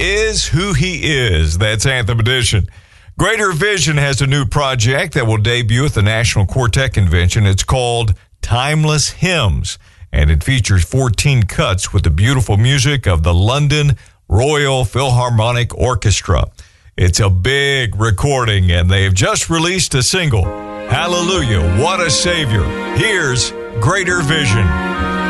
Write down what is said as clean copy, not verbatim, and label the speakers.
Speaker 1: is who he is. That's Anthem Edition. Greater Vision has a new project that will debut at the National Quartet Convention. It's called Timeless Hymns, and it features 14 cuts with the beautiful music of the London Royal Philharmonic Orchestra. It's a big recording, and they've just released a single. Hallelujah, what a Savior. Here's Greater Vision.